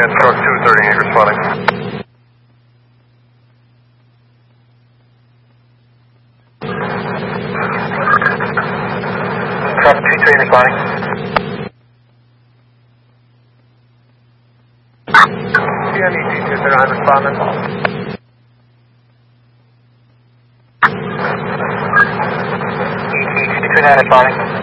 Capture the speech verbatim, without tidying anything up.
at truck two thirty-eight responding. Truck two three responding. C M E two two nine responding. E T two two nine responding.